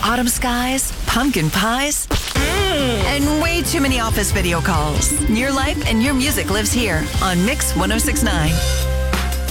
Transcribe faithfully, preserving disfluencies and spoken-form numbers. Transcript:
autumn skies, pumpkin pies, and way too many office video calls. Your life and your music lives here on Mix one oh six point nine.